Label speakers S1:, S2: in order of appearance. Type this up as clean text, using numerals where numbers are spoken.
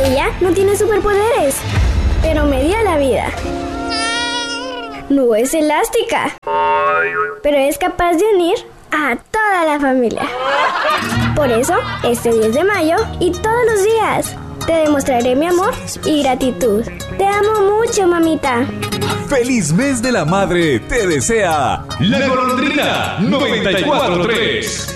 S1: Ella no tiene superpoderes, pero me dio la vida. No es elástica, pero es capaz de unir a toda la familia. Por eso, este 10 de mayo y todos los días, te demostraré mi amor y gratitud. Te amo mucho, mamita.
S2: ¡Feliz mes de la madre! Te desea La Golondrina 94.3.